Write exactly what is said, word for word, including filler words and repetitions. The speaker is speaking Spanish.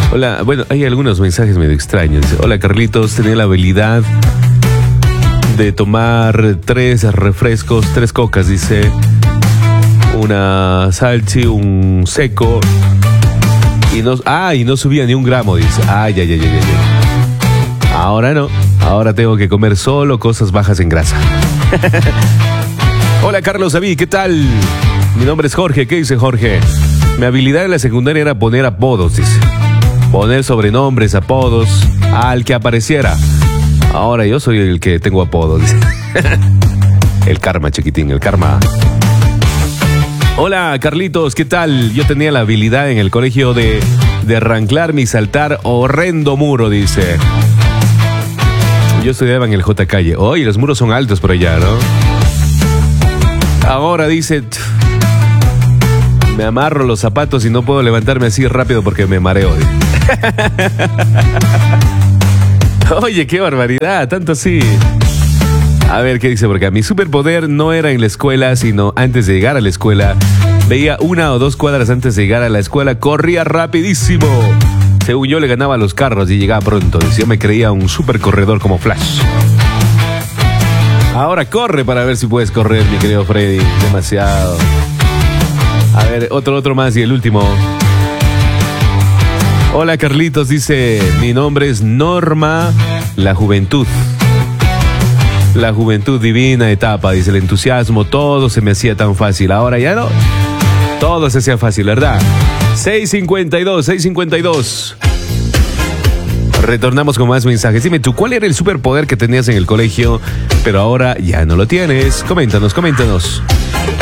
Hola, bueno, hay algunos mensajes medio extraños. Dice, hola Carlitos, tenía la habilidad de tomar tres refrescos, tres cocas, dice. Una salchi, un seco. Y no, ah, y no subía ni un gramo, dice. Ay, ay, ay, ay, ay. Ahora no, ahora tengo que comer solo cosas bajas en grasa. Hola Carlos David, ¿qué tal? Mi nombre es Jorge, ¿qué dice Jorge? Mi habilidad en la secundaria era poner apodos, dice. Poner sobrenombres, apodos, al que apareciera. Ahora yo soy el que tengo apodos, dice. El karma, chiquitín, el karma. Hola Carlitos, ¿qué tal? Yo tenía la habilidad en el colegio de, de arranclarme y saltar horrendo muro, dice. Yo estudiaba en el J Calle. Oye, los muros son altos por allá, ¿no? Ahora dice, me amarro los zapatos y no puedo levantarme así rápido porque me mareo. Oye, qué barbaridad, tanto así. A ver, ¿qué dice por acá? Mi superpoder no era en la escuela, sino antes de llegar a la escuela. Veía una o dos cuadras antes de llegar a la escuela, corría rapidísimo. Según yo le ganaba a los carros y llegaba pronto. Yo me creía un super corredor como Flash. Ahora corre para ver si puedes correr, mi querido Freddy. Demasiado. A ver, otro, otro más y el último. Hola Carlitos, dice, mi nombre es Norma, la juventud. La juventud divina etapa, dice, el entusiasmo, todo se me hacía tan fácil. Ahora ya no. Todo se hacía fácil, ¿verdad? seis cincuenta y dos, seis cincuenta y dos. Retornamos con más mensajes. Dime tú, ¿cuál era el superpoder que tenías en el colegio, pero ahora ya no lo tienes? Coméntanos, coméntanos.